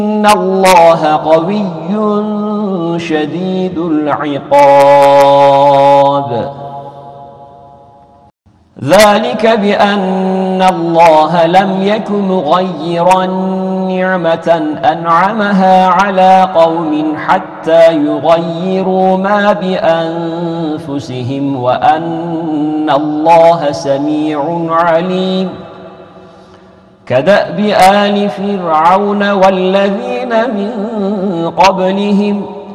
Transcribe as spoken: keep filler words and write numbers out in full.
إن الله قوي شديد العقاب. ذلك بأن الله لم يك مغيرا نعمة أنعمها على قوم حتى يغيروا ما بأنفسهم وأن الله سميع عليم. كدأب آل فرعون والذين من قبلهم